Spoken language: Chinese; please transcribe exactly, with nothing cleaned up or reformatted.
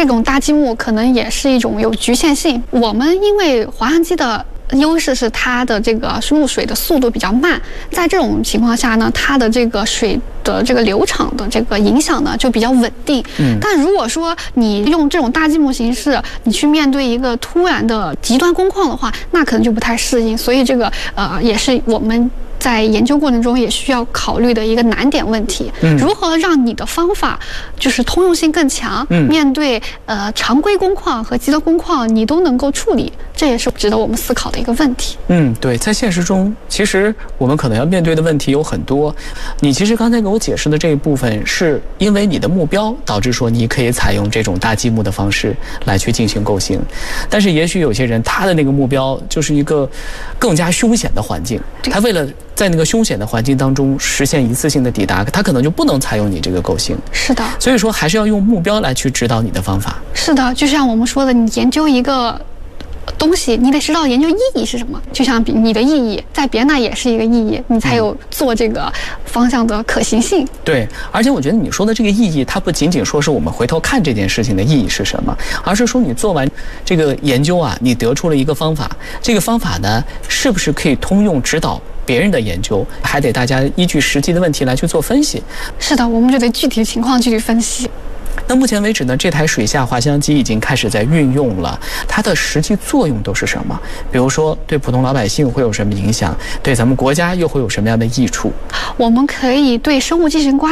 这种大积木可能也是一种有局限性。我们因为滑翔机的优势是它的这个入水的速度比较慢，在这种情况下呢，它的这个水的这个流场的这个影响呢就比较稳定。嗯，但如果说你用这种大积木形式，你去面对一个突然的极端工况的话，那可能就不太适应。所以这个呃也是我们在研究过程中也需要考虑的一个难点问题。嗯，如何让你的方法就是通用性更强，嗯，面对呃常规工况和极端工况你都能够处理，这也是值得我们思考的一个问题。 嗯，对，在现实中，其实我们可能要面对的问题有很多。你其实刚才给我解释的这一部分，是因为你的目标导致说你可以采用这种大积木的方式来去进行构型，但是也许有些人他的那个目标就是一个更加凶险的环境，他为了在那个凶险的环境当中实现一次性的抵达，他可能就不能采用你这个构型。 是的， 所以说还是要用目标来去指导你的方法。 是的，就像我们说的，你研究一个东西，你得知道研究意义是什么。就像你的意义在别人那也是一个意义，你才有做这个方向的可行性。 对，而且我觉得你说的这个意义，它不仅仅说是我们回头看这件事情的意义是什么，而是说你做完这个研究啊，你得出了一个方法，这个方法呢，是不是可以通用指导别人的研究，还得大家依据实际的问题来去做分析。 是的，我们就得具体情况具体分析。 那目前为止呢，这台水下滑翔机已经开始在运用了，它的实际作用都是什么？比如说对普通老百姓会有什么影响，对咱们国家又会有什么样的益处？ 我们可以对生物进行观